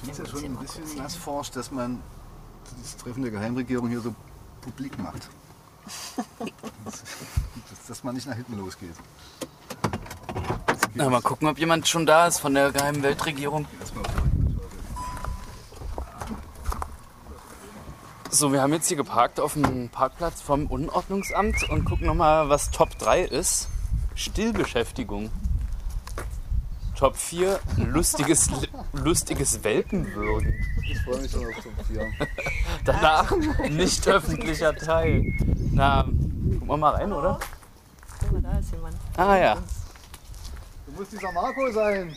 ist ja schon ein bisschen nassforsch, dass man das Treffen der Geheimregierung hier so publik macht. Dass man nicht nach hinten losgeht. Na, mal gucken, ob jemand schon da ist von der geheimen Weltregierung. So, wir haben jetzt hier geparkt auf dem Parkplatz vom Unordnungsamt und gucken nochmal, was Top 3 ist. Stillbeschäftigung. Top 4, lustiges Welpenwürgen. Ich freue mich schon auf Top 4. Danach nicht öffentlicher Teil. Na, gucken wir mal rein, oder? Guck mal, da ist jemand. Ah ja. Du musst dieser Marco sein.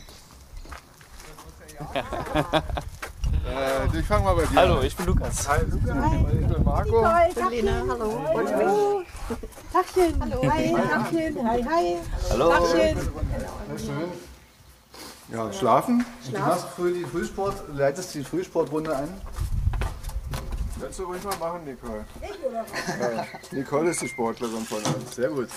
Ich fange mal bei dir Hallo, an. ich bin Lukas. Hi, ich bin Marco. Ich bin Lena, hallo. Hallo. Tachchen. Hallo. Hi, Tachchen. Hi, hi. Hallo. Tachchen. Sehr schön. Ja, schlafen. Du machst früh die leitest die Frühsportrunde an. Kannst du ruhig mal machen, Nicole. Ich oder was? Ja, Nicole ist die Sportlerin von uns. Sehr gut.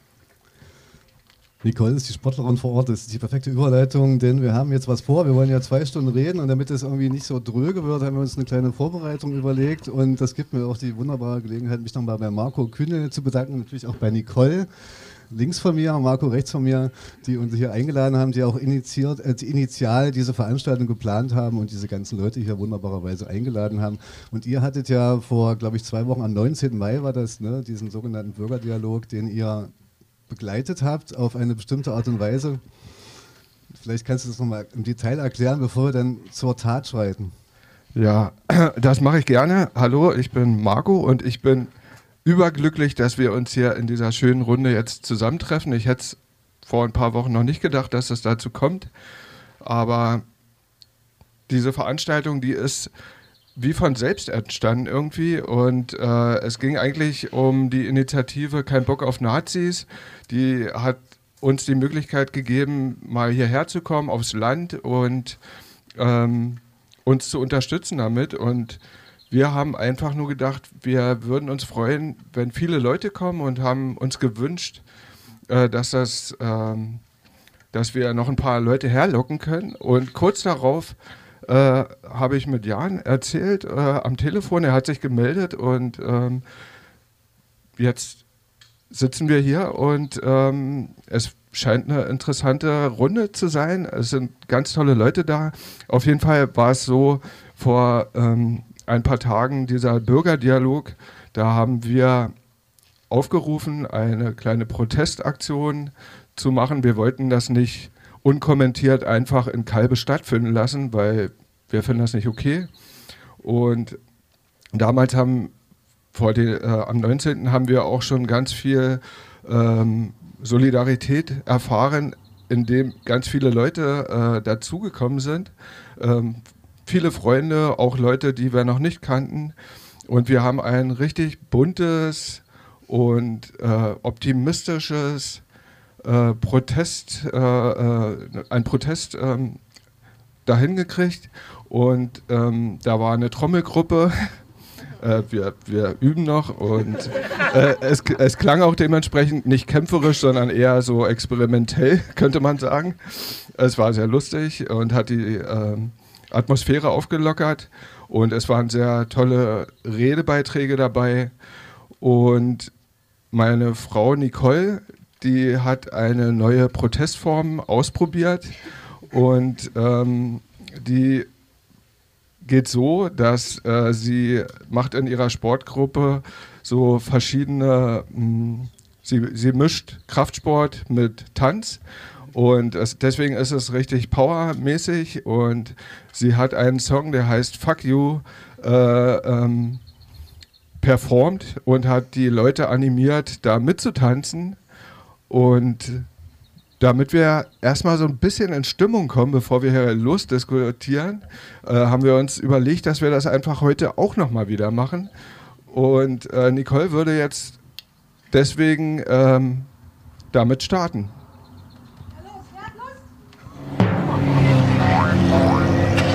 Nicole ist die Sportlerin vor Ort, das ist die perfekte Überleitung, denn wir haben jetzt was vor. Wir wollen ja 2 Stunden reden und damit es irgendwie nicht so dröge wird, haben wir uns eine kleine Vorbereitung überlegt und das gibt mir auch die wunderbare Gelegenheit, mich nochmal bei Marco Kühnel zu bedanken, natürlich auch bei Nicole. Links von mir, Marco rechts von mir, die uns hier eingeladen haben, die auch initial diese Veranstaltung geplant haben und diese ganzen Leute hier wunderbarerweise eingeladen haben. Und ihr hattet ja vor, glaube ich, 2 Wochen, am 19. Mai war das, ne, diesen sogenannten Bürgerdialog, den ihr begleitet habt auf eine bestimmte Art und Weise. Vielleicht kannst du das nochmal im Detail erklären, bevor wir dann zur Tat schreiten. Ja, das mache ich gerne. Hallo, ich bin Marco und ich bin überglücklich, dass wir uns hier in dieser schönen Runde jetzt zusammentreffen. Ich hätte es vor ein paar Wochen noch nicht gedacht, dass es dazu kommt, aber diese Veranstaltung, die ist wie von selbst entstanden irgendwie und es ging eigentlich um die Initiative Kein Bock auf Nazis. Die hat uns die Möglichkeit gegeben, mal hierher zu kommen aufs Land und uns zu unterstützen damit und wir haben einfach nur gedacht, wir würden uns freuen, wenn viele Leute kommen und haben uns gewünscht, dass wir noch ein paar Leute herlocken können und kurz darauf habe ich mit Jan erzählt am Telefon, er hat sich gemeldet und jetzt sitzen wir hier und es scheint eine interessante Runde zu sein. Es sind ganz tolle Leute da. Auf jeden Fall war es so vor ein paar Tagen dieser Bürgerdialog, da haben wir aufgerufen, eine kleine Protestaktion zu machen. Wir wollten das nicht unkommentiert einfach in Calbe stattfinden lassen, weil wir finden das nicht okay. Und damals am 19. haben wir auch schon ganz viel Solidarität erfahren, indem ganz viele Leute dazugekommen sind. Viele Freunde, auch Leute, die wir noch nicht kannten. Und wir haben ein richtig buntes und optimistisches ein Protest dahin gekriegt und da war eine Trommelgruppe, wir üben noch und es klang auch dementsprechend nicht kämpferisch, sondern eher so experimentell, könnte man sagen. Es war sehr lustig und hat die Atmosphäre aufgelockert und es waren sehr tolle Redebeiträge dabei und meine Frau Nicole, die hat eine neue Protestform ausprobiert und die geht so, dass sie macht in ihrer Sportgruppe so verschiedene, sie mischt Kraftsport mit Tanz und deswegen ist es richtig powermäßig und sie hat einen Song, der heißt Fuck You, performt und hat die Leute animiert, da mitzutanzen. Und damit wir erstmal so ein bisschen in Stimmung kommen, bevor wir hier losdiskutieren, haben wir uns überlegt, dass wir das einfach heute auch nochmal wieder machen. Und Nicole würde jetzt deswegen damit starten.